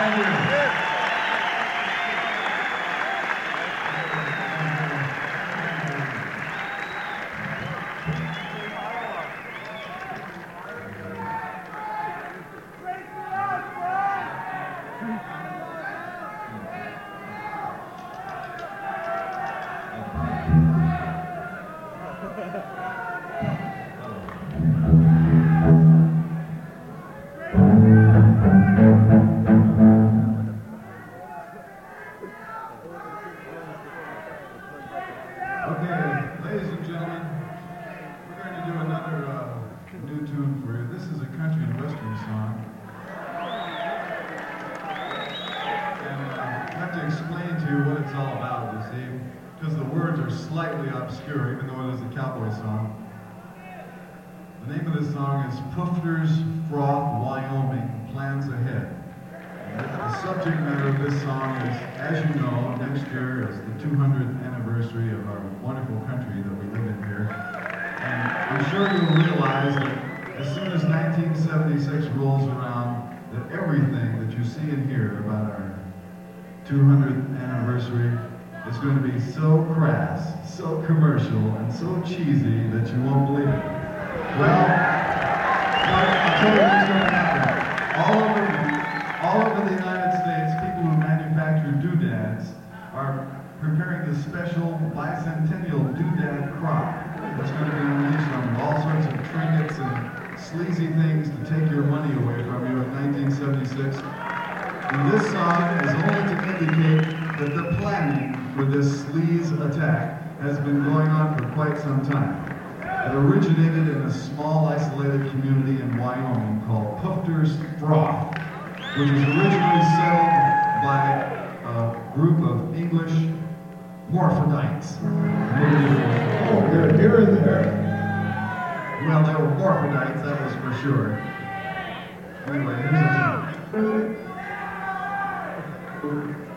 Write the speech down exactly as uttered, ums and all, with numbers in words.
Thank you. Okay, ladies and gentlemen, we're going to do another uh, new tune for you. This is a country and western song. And uh, I have to explain to you what it's all about, you see, because the words are slightly obscure, even though it is a cowboy song. The name of this song is Pufter's Froth, Wyoming, Plans Ahead. The subject matter of this song is, as you know, next year is the two hundredth anniversary of our wonderful country that we live in here. And I'm sure you'll realize that as soon as nineteen seventy-six rolls around, that everything that you see and hear about our two hundredth anniversary is going to be so crass, so commercial, and so cheesy that you won't believe it. Well, I'll tell you what's going to happen. All over All over the United States, people who manufacture doodads are preparing the special bicentennial doodad crop that's going to be unleashed on all sorts of trinkets and sleazy things to take your money away from you in nineteen seventy-six. And this song is only to indicate that the planning for this sleaze attack has been going on for quite some time. It originated in a small, isolated community in Wyoming called Pufter's Froth, which was originally settled by a group of English morphodites. Oh, you're, you're in there. Well, they were morphodites, that was for sure. Anyway, here's a